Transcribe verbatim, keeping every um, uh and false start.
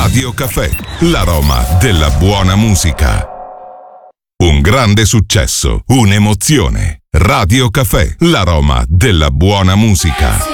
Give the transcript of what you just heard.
Radio Caffè, l'aroma della buona musica. Un grande successo, un'emozione. Radio Caffè, l'aroma della buona musica.